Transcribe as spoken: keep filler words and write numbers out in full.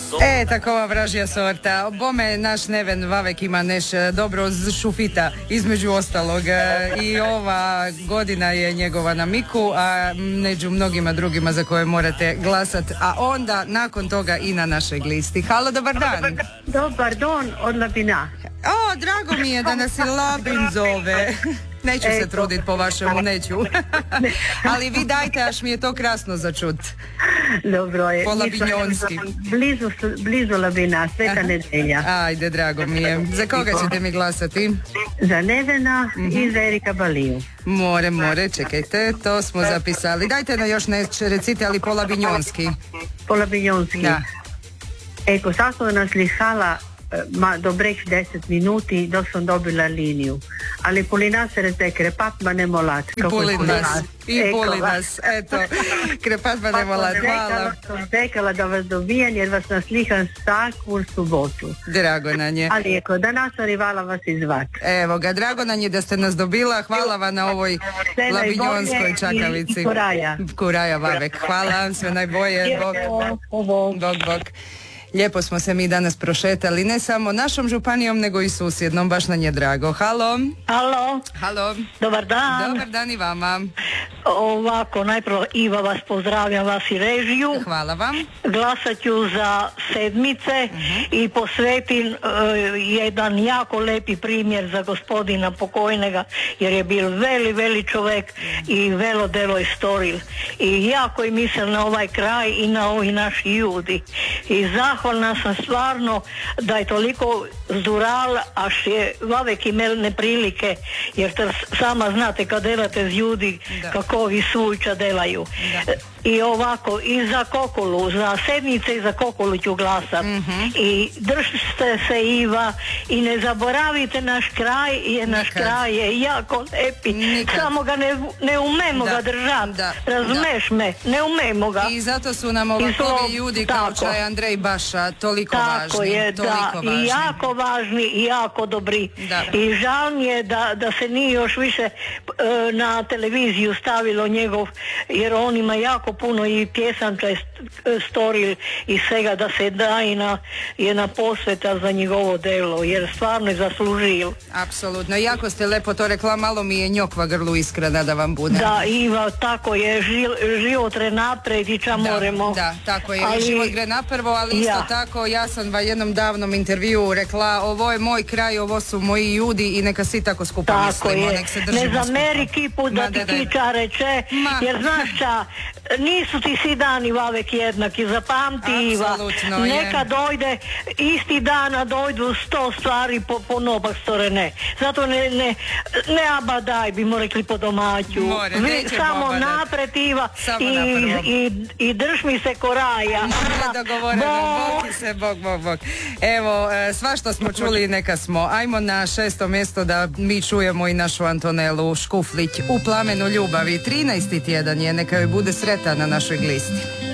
E, takova vražja sorta. Bome, naš Neven Vavek ima neš dobro šufita, između ostalog. I ova godina je njegova na Miku, a među mnogima drugima za koje morate glasat. A onda, nakon toga i na našoj listi. Halo, dobar dan. Dobar dan od Labina. O, drago mi je da nas i Labin zove. Neću se trudit po vašemu, neću. Ali vi dajte, až mi je to krasno za čut. Dobro je. Po labinjonski. Blizu, blizu Labina, Sveta nedelja. Ajde, drago mi je. Za koga ćete mi glasati? Za Nevena mm-hmm. i za Erika Baliju. More, more, čekajte, to smo zapisali. Dajte na još neće recite, ali po labinjonski. Po labinjonski. Da. Eko, sad sam nas lihala ma dobrih deset minuti dok sam dobila liniju. Ali poli nas se reze krepat ma ne molat. I poli nas. I poli nas. Eto, krepat ma ne molat. Hvala. Sam čekala da vas dobijem jer vas nasliham svaku subotu. Drago nam je. Ali eko, danas rivala vas izvat. Evo ga, drago nam je da ste nas dobila. Hvala vam na ovoj labinjonskoj čakavici. Kuraja. Kuraja Vavek. Hvala, sve najbolje. Bog, bog, bog. Lijepo smo se mi danas prošetali, ne samo našom županijom, nego i susjednom, baš nam je drago. Halo. Halo. Halo. Dobar dan. Dobar dan i vama. Ovako, najprvo Iva vas pozdravljam, vas i režiju. Hvala vam. Glasat ću za sedmice uh-huh. i posvetim uh, jedan jako lepi primjer za gospodina pokojnega, jer je bil veli, veli čovek i velo delo je storil. I jako je misel na ovaj kraj i na ovi naši ljudi. I zahvalna sam stvarno da je toliko zdural, až je Vavek imel neprilike, jer te sama znate kad delate z ljudi, da. Kako vi svujča delaju. Da. I ovako, i za Kokolu, za sedmice i za Kokolu ću glasat. Mm-hmm. I držite se Iva i ne zaboravite naš kraj, jer naš Nikad. Kraj je jako lepi. Nikad. Samo ga ne, ne umemo da. Ga držati. Razumeš da. Me? Ne umemo ga. I zato su nam ovakovi ljudi kao čaj Andrej Baša toliko tako važni. Je, toliko da. važni. I jako važni i jako dobri. Da. I žal mi je da, da se nije još više uh, na televiziju stavilo njegov, jer on ima jako puno i pjesanka je storil i svega da se da i na, jedna posveta za njegovo delo, jer stvarno je zaslužil. Apsolutno, jako ste lepo to rekla, malo mi je njokva grlu iskrena da vam bude. Da, Iva, tako je, žil, život gre napred i ča da, moremo. Da, tako je, ali, život gre naprvo, ali isto ja. Tako, ja sam v jednom davnom intervju rekla, ovo je moj kraj, ovo su moji ljudi i neka svi tako skupa tako mislimo, je. nek se držimo ne zameri kipu da ti kiča reče, Ma. Jer znaš ča, nisu ti svi dani Vavek jednaki, zapamti Iva, neka je. Dojde isti dana dojdu sto stvari po, po nobak storene, zato ne, ne, ne abadaj bimo rekli po domaću. More, Vi, samo napred Iva i, i, i drž mi se koraja. Nije dogovoreno, bog ti se, bog, bog, bog. Evo, sva što smo čuli neka smo. Ajmo na šesto mjesto da mi čujemo i našu Antonelu Škuflić u Plamenu ljubavi. trinaesti tjedan je, neka joj bude sretan na našoj listi.